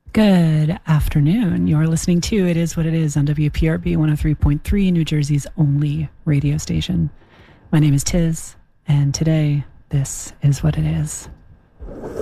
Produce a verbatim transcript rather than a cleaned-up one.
Good afternoon. You're listening to It Is What It Is on W P R B one oh three point three, New Jersey's only radio station. My name is Tiz, and today, this is what it is.